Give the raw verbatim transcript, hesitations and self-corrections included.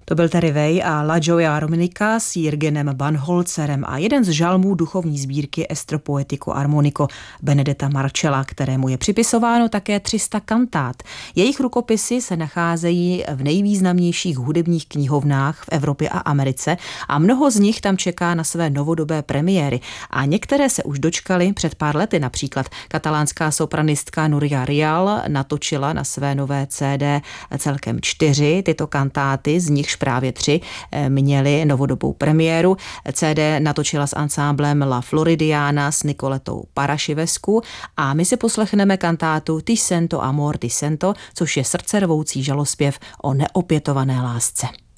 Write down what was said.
To byl Terry Way a La Gioia Armonica s Jürgenem Banholzerem a jeden z žalmů duchovní sbírky Estro Poetico Armonico Benedetta Marcella, kterému je připisováno také tři sta kantát. Jejich rukopisy se nacházejí v nejvýznamnějších hudebních knihovnách v Evropě a Americe a mnoho z nich tam čeká na své novodobé premiéry. A některé se už dočkaly před pár lety, například katalánská sopranistka Núria Rial natočila na své nové C D celkem čtyři tyto kantáty, z nichž právě tři měly novodobou premiéru. C D natočila s ansámblem La Floridiana s Nicoletou Parašivescu a my si poslechneme kantátu Ti sento amor ti sento, což je srdcervoucí žalospěv o neopětované lásce.